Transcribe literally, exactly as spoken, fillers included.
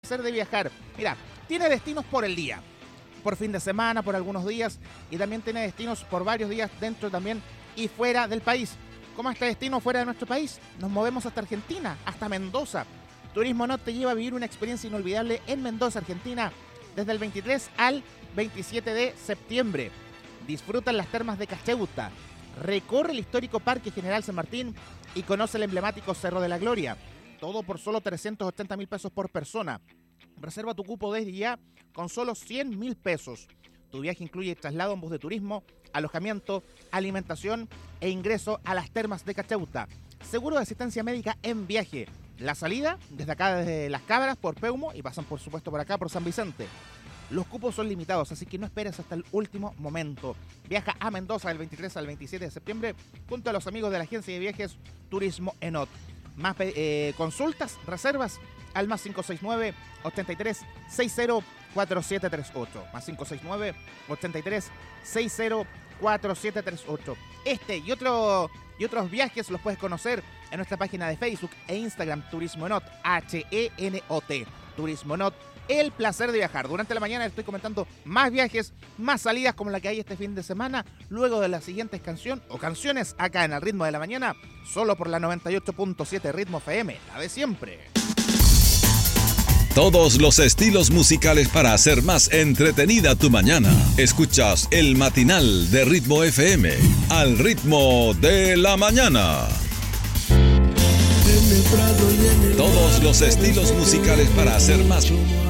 Placer de viajar. Mira, tiene destinos por el día, por fin de semana, por algunos días, y también tiene destinos por varios días dentro también y fuera del país. ¿Cómo este destino fuera de nuestro país? Nos movemos hasta Argentina, hasta Mendoza. Turismo Not te lleva a vivir una experiencia inolvidable en Mendoza, Argentina, desde el veintitrés al veintisiete de septiembre. Disfruta en las termas de Cacheuta, recorre el histórico Parque General San Martín y conoce el emblemático Cerro de la Gloria. Todo por solo trescientos ochenta mil pesos por persona. Reserva tu cupo desde ya con solo cien mil pesos. Tu viaje incluye traslado en bus de turismo, alojamiento, alimentación e ingreso a las termas de Cacheuta. Seguro de asistencia médica en viaje. La salida desde acá, desde Las Cabras, por Peumo, y pasan por supuesto por acá, por San Vicente. Los cupos son limitados, así que no esperes hasta el último momento. Viaja a Mendoza del veintitrés al veintisiete de septiembre junto a los amigos de la agencia de viajes Turismo Enot. Más eh, consultas, reservas al más cinco seis nueve, ochenta y tres, sesenta, cuarenta y siete treinta y ocho. Más cinco seis nueve, ochenta y tres, sesenta, cuarenta y siete treinta y ocho. Este y, otro, y otros viajes los puedes conocer en nuestra página de Facebook e Instagram Turismo Enot, H E N O T. Turismo Enot, el placer de viajar. Durante la mañana estoy comentando más viajes, más salidas como la que hay este fin de semana, luego de las siguientes canciones o canciones acá en El Ritmo de la Mañana, solo por la noventa y ocho punto siete Ritmo F M, la de siempre. Todos los estilos musicales para hacer más entretenida tu mañana. Escuchas el matinal de Ritmo F M, al ritmo de la mañana. Todos los estilos musicales para hacer más